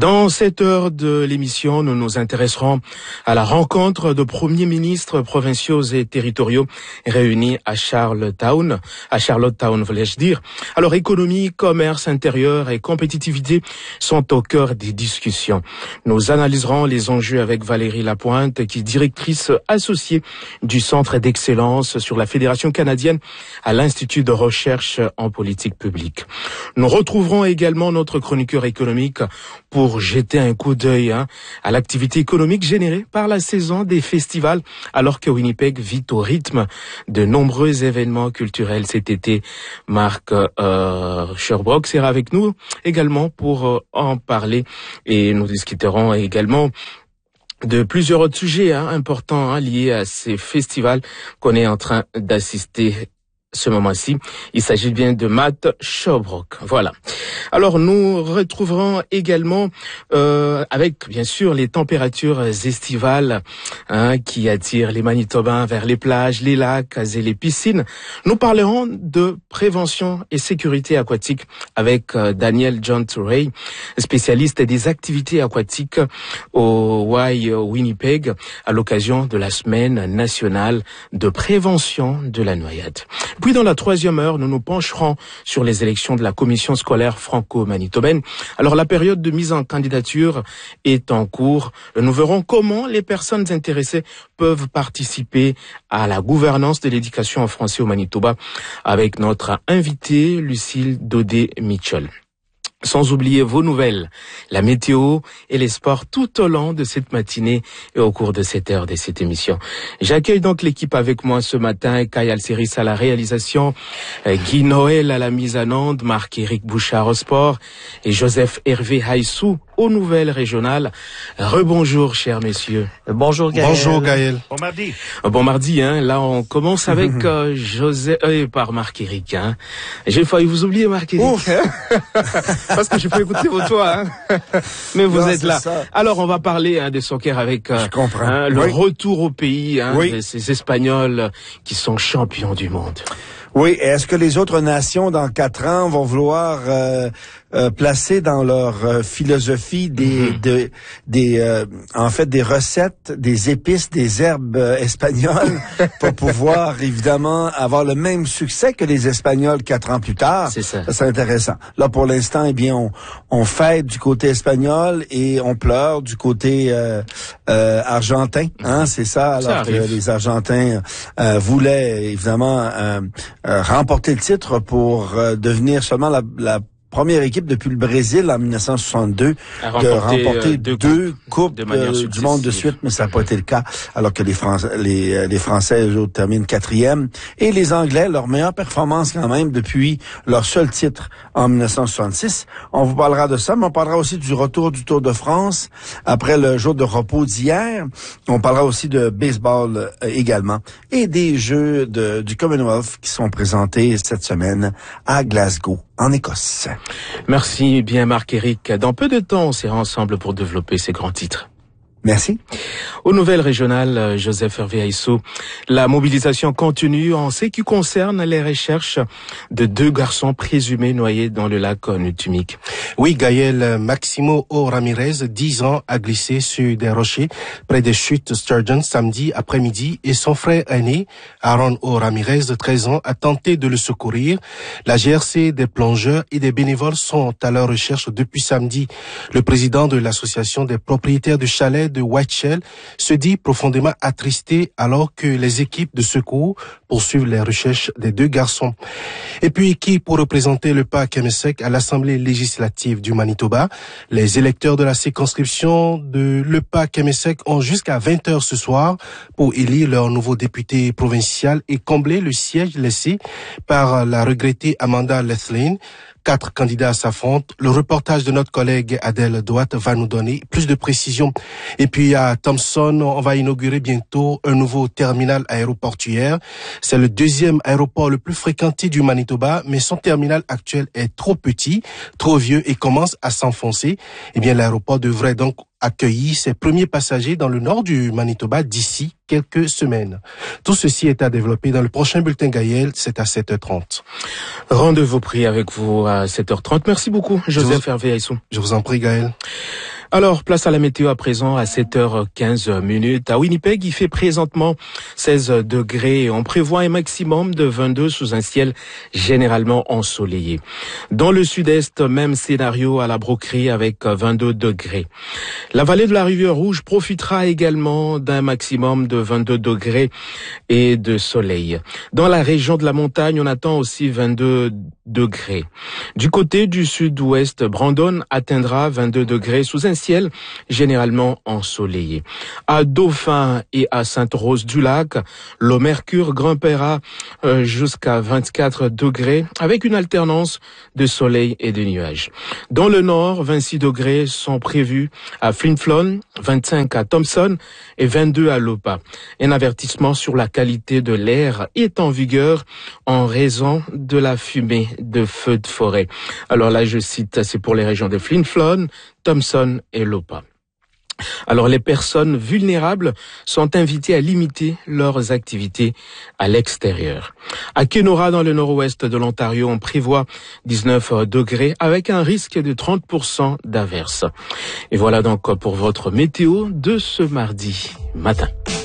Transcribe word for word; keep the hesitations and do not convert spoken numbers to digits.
Dans cette heure de l'émission, nous nous intéresserons à la rencontre de premiers ministres provinciaux et territoriaux réunis à Charlottetown, à Charlottetown, voulais-je dire. Alors, économie, commerce intérieur et compétitivité sont au cœur des discussions. Nous analyserons les enjeux avec Valérie Lapointe, qui est directrice associée du Centre d'excellence sur la Fédération canadienne à l'Institut de recherche en politique publique. Nous retrouverons également notre chroniqueur économique pour jeter un coup d'œil hein, à l'activité économique générée par la saison des festivals, alors que Winnipeg vit au rythme de nombreux événements culturels cet été. Marc euh, Sherbrooke sera avec nous également pour euh, en parler, et nous discuterons également de plusieurs autres sujets hein, importants hein, liés à ces festivals qu'on est en train d'assister ce moment-ci. Il s'agit bien de Matt Sherbrooke. Voilà. Alors, nous retrouverons également, euh, avec, bien sûr, les températures estivales hein, qui attirent les Manitobains vers les plages, les lacs et les piscines. Nous parlerons de prévention et sécurité aquatique avec euh, Daniel John Touray, spécialiste des activités aquatiques au Y Winnipeg, à l'occasion de la semaine nationale de prévention de la noyade. Puis dans la troisième heure, nous nous pencherons sur les élections de la commission scolaire franco-manitobaine. Alors la période de mise en candidature est en cours. Nous verrons comment les personnes intéressées peuvent participer à la gouvernance de l'éducation en français au Manitoba avec notre invitée Lucille Daudet-Mitchell. Sans oublier vos nouvelles, la météo et les sports tout au long de cette matinée et au cours de cette heure de cette émission. J'accueille donc l'équipe avec moi ce matin, Kyle Alceris à la réalisation, Guy Noël à la mise en onde, Marc-Éric Bouchard au sport et Joseph Hervé Haïssou aux nouvelles régionales. Rebonjour, chers messieurs. Bonjour, Gaël. Bonjour, Gaël. Bon mardi. Bon mardi, hein. Là, on commence avec euh, Joseph, euh, par Marc-Éric, hein. J'ai failli vous oublier, Marc-Éric. Parce que je peux écouter vos toits, hein. Mais vous non, êtes là. Ça. Alors, on va parler hein, des soccer avec euh, hein, le oui. retour au pays hein, oui. de ces Espagnols qui sont champions du monde. Oui, est-ce que les autres nations, dans quatre ans, vont vouloir euh, euh, placer dans leur euh, philosophie des, mm-hmm. de, des, euh, en fait, des recettes, des épices, des herbes euh, espagnoles pour pouvoir évidemment avoir le même succès que les Espagnols quatre ans plus tard? C'est ça. Ça, c'est intéressant. Là, pour l'instant, eh bien, on, on fête du côté espagnol et on pleure du côté euh, euh, argentin. Hein, mm-hmm. C'est ça. Alors ça que les Argentins euh, voulaient évidemment euh, Euh, remporter le titre pour euh, devenir seulement la, la première équipe depuis le Brésil en dix-neuf cent soixante-deux de remporter euh, deux, deux coupes, coupes de euh, du monde de suite, mais ça n'a pas été le cas, alors que les Français, les, les Français, eux autres, terminent quatrième. Et les Anglais, leur meilleure performance quand même depuis leur seul titre en dix-neuf cent soixante-six. On vous parlera de ça, mais on parlera aussi du retour du Tour de France après le jour de repos d'hier. On parlera aussi de baseball euh, également et des Jeux de, du Commonwealth qui sont présentés cette semaine à Glasgow, en Écosse. Merci bien Marc-Éric. Dans peu de temps, on sera ensemble pour développer ces grands titres. Merci. Aux nouvelles régionales, Joseph Hervé Haïssou, la mobilisation continue en ce qui concerne les recherches de deux garçons présumés noyés dans le lac Nutumik. Oui, Gaël, Maximo O. Ramirez, dix ans, a glissé sur des rochers près des chutes Sturgeon samedi après-midi et son frère aîné, Aaron O. Ramirez, de treize ans, a tenté de le secourir. La G R C, des plongeurs et des bénévoles sont à leur recherche depuis samedi. Le président de l'association des propriétaires de chalets de Whiteshell se dit profondément attristé alors que les équipes de secours poursuivent les recherches des deux garçons. Et puis, qui pour représenter le P A Quémessec à l'Assemblée législative du Manitoba? Les électeurs de la circonscription de le P A Quémessec ont jusqu'à vingt heures ce soir pour élire leur nouveau député provincial et combler le siège laissé par la regrettée Amanda Lethlin. Quatre candidats s'affrontent. Le reportage de notre collègue Adèle Douat va nous donner plus de précisions. Et puis à Thompson, on va inaugurer bientôt un nouveau terminal aéroportuaire. C'est le deuxième aéroport le plus fréquenté du Manitoba, mais son terminal actuel est trop petit, trop vieux et commence à s'enfoncer. Eh bien, l'aéroport devrait donc accueillir ses premiers passagers dans le nord du Manitoba d'ici quelques semaines. Tout ceci est à développer dans le prochain bulletin Gaël, c'est à sept heures trente. Rendez-vous pris avec vous à sept heures trente. Merci beaucoup, Joseph Hervé Haïssou. Je vous en prie, Gaël. Alors, place à la météo à présent à sept heures quinze minutes. À Winnipeg, il fait présentement seize degrés. On prévoit un maximum de vingt-deux sous un ciel généralement ensoleillé. Dans le sud-est, même scénario à la Broquerie avec vingt-deux degrés. La vallée de la Rivière Rouge profitera également d'un maximum de vingt-deux degrés et de soleil. Dans la région de la montagne, on attend aussi vingt-deux degrés. Du côté du sud-ouest, Brandon atteindra vingt-deux degrés sous un ciel généralement ensoleillé. À Dauphin et à Sainte-Rose-du-Lac, le mercure grimpera euh, jusqu'à vingt-quatre degrés avec une alternance de soleil et de nuages. Dans le nord, vingt-six degrés sont prévus à Flin Flon, vingt-cinq à Thompson et vingt-deux à Lopa. Un avertissement sur la qualité de l'air est en vigueur en raison de la fumée de feux de forêt. Alors là, je cite, c'est pour les régions de Flin Flon, Thompson et Lopa. Alors les personnes vulnérables sont invitées à limiter leurs activités à l'extérieur. À Kenora, dans le nord-ouest de l'Ontario, on prévoit dix-neuf degrés avec un risque de trente pour cent d'averse. Et voilà donc pour votre météo de ce mardi matin.